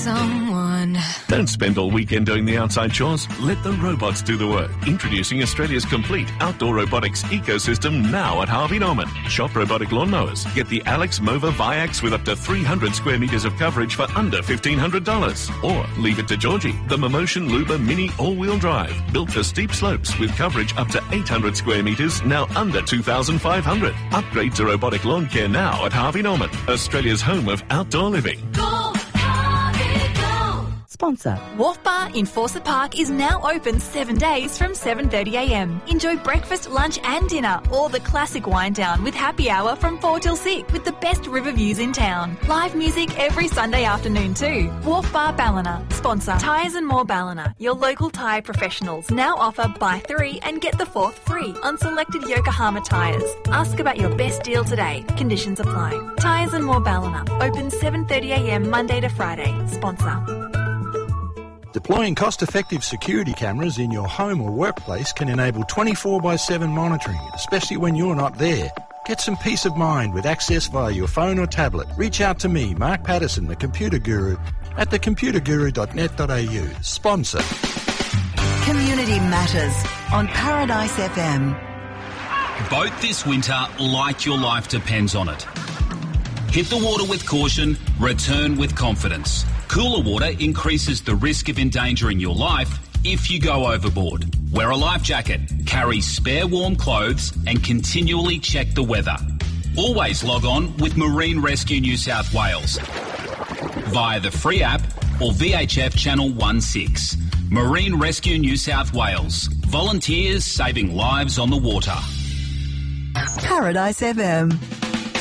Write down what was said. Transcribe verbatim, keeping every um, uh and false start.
someone. Don't spend all weekend doing the outside chores. Let the robots do the work. Introducing Australia's complete outdoor robotics ecosystem now at Harvey Norman. Shop robotic lawnmowers. Get the Alex Mova Viax with up to three hundred square metres of coverage for under fifteen hundred dollars. Or leave it to Georgie, the Momotion Luba Mini all-wheel drive. Built for steep slopes with coverage up to eight hundred square metres, now under two thousand five hundred. Upgrade to robotic lawn care now at Harvey Norman, Australia's home of outdoor living. Go, Harvey, go. Sponsor. Wharf Bar in Fawcett Park is now open seven days from seven thirty a m. Enjoy breakfast, lunch and dinner, or the classic wind down with happy hour from four till six with the best river views in town. Live music every Sunday afternoon too. Wharf Bar Ballina. Sponsor. Tyres and More Ballina. Your local tyre professionals now offer buy three and get the fourth free on selected Yokohama tyres. Ask about your best deal today. Conditions apply. Tyres and More Ballina. Open seven thirty a m Monday to Friday. Sponsor. Deploying cost-effective security cameras in your home or workplace can enable twenty-four by seven monitoring, especially when you're not there. Get some peace of mind with access via your phone or tablet. Reach out to me, Mark Patterson, the Computer Guru, at the computer guru dot net dot a u. Sponsor. Community Matters on Paradise F M. Boat this winter like your life depends on it. Hit the water with caution, return with confidence. Cooler water increases the risk of endangering your life if you go overboard. Wear a life jacket, carry spare warm clothes and continually check the weather. Always log on with Marine Rescue New South Wales via the free app or V H F Channel sixteen. Marine Rescue New South Wales. Volunteers saving lives on the water. Paradise F M.